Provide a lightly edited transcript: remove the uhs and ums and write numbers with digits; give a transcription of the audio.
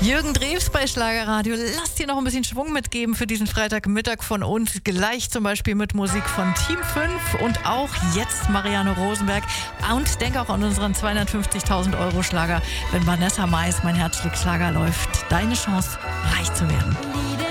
Jürgen Drews bei Schlagerradio. Lass dir noch ein bisschen Schwung mitgeben für diesen Freitagmittag von uns. Gleich zum Beispiel mit Musik von Team 5 und auch jetzt Marianne Rosenberg. Und denk auch an unseren 250.000 € Schlager, wenn Vanessa Mais, mein Herzstück Schlager läuft. Deine Chance, reich zu werden.